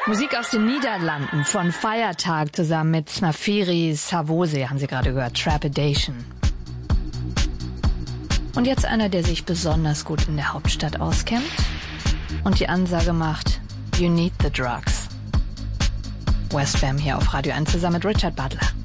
Musik aus den Niederlanden von Feiertag zusammen mit Smafiri Savose, haben Sie gerade gehört, Trepidation. Und jetzt einer, der sich besonders gut in der Hauptstadt auskennt und die Ansage macht, you need the drugs. Westbam hier auf Radio 1 zusammen mit Richard Butler.